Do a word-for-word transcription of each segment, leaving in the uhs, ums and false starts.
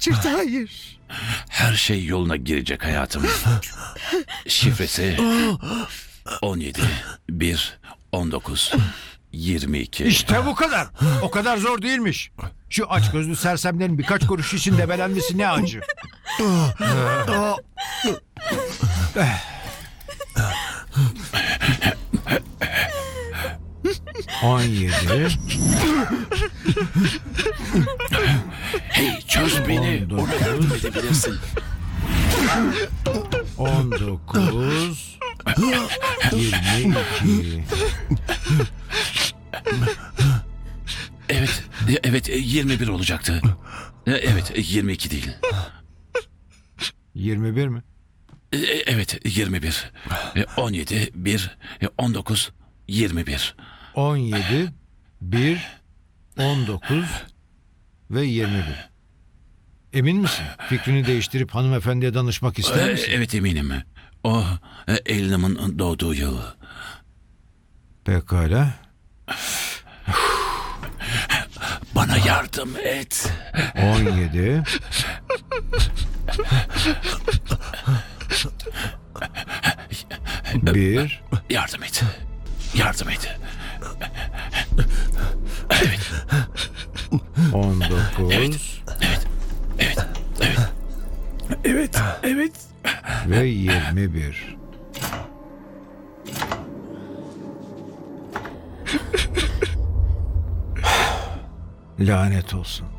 kaçırdı, hayır. Her şey yoluna girecek hayatım. Şifresi on yedi bir on dokuz yirmi iki. İşte bu kadar. O kadar zor değilmiş. Şu açgözlü sersemlerin birkaç kuruş için debelenmesi ne acı. On yedi. Hey, çöz beni. On dokuz. Ona yardım edebilirsin. On dokuz. Yirmi iki. Evet, evet yirmi bir olacaktı. Evet, yirmi iki değil. Yirmi bir mi? Evet, yirmi bir. on yedi bir on dokuz yirmi bir. On yedi, bir, on dokuz ve yirmi bir. Emin misin? Fikrini değiştirip hanımefendiye danışmak ister misin? Evet, eminim. O Elin'in doğduğu yıl. Pekala. Bana yardım et. On yedi. Bir. Yardım et. Yardım et. Evet. On dokuz. Evet. Evet. Evet. Evet. Evet. Evet. Ve yirmi bir. Lanet olsun.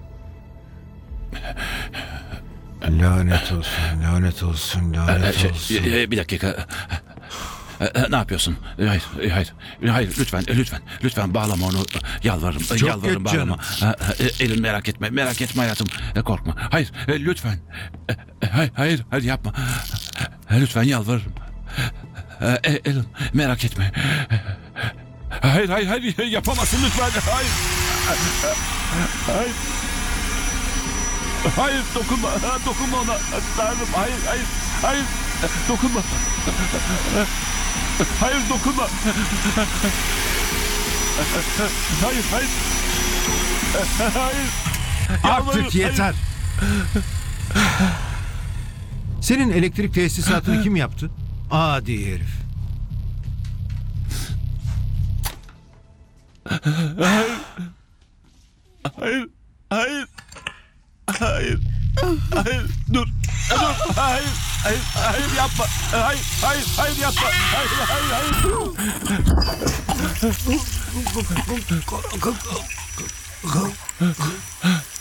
Lanet olsun, lanet olsun, lanet Şey, olsun. e, bir dakika. E, Ne yapıyorsun? Hayır, hayır, hayır. Lütfen, lütfen, lütfen bağlama onu. Yalvarırım, Çok yalvarırım geç bağlama. E, Elin merak etme, merak etme hayatım. E, Korkma. Hayır, e, lütfen. E, Hayır, hayır, hayır yapma. E, Lütfen yalvarırım. E, e, Elin merak etme. Hayır, hayır, hayır yapamazsın lütfen. Hayır. Hayır. Hayır dokunma. Dokunma ona. Tanrım. Hayır, hayır. Hayır. Dokunma. Hayır dokunma. Hayır, hayır. Hayır. Yalvarırım, Artık yeter. Senin elektrik tesisatını kim yaptı? Adi herif. Hayır. Hayır. Hayır. Hayır. Dur. Dur. Hayır. Hayır. Hayır yapma. Hayır. Hayır. Hayır yapma. Hayır. Hayır. Hayır.